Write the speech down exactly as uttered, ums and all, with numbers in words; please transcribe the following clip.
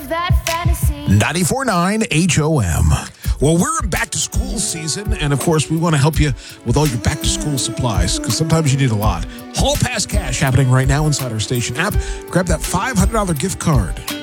live that fantasy. ninety-four point nine H O M. Well, we're in back-to-school season, and, of course, we want to help you with all your back-to-school supplies, because sometimes you need a lot. Hall Pass Cash happening right now inside our station app. Grab that five hundred dollars gift card.